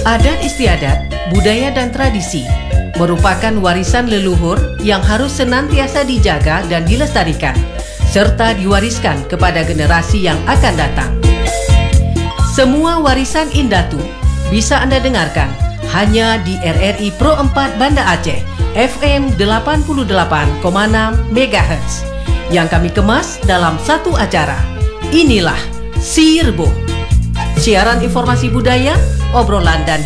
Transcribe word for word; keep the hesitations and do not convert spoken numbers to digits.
Adat istiadat, budaya dan tradisi merupakan warisan leluhur yang harus senantiasa dijaga dan dilestarikan, serta diwariskan kepada generasi yang akan datang. Semua warisan Indatu bisa Anda dengarkan hanya di R R I Pro empat Banda Aceh, F M delapan puluh delapan koma enam megahertz, yang kami kemas dalam satu acara. Inilah Sirbo, siaran informasi budaya, obrolan dan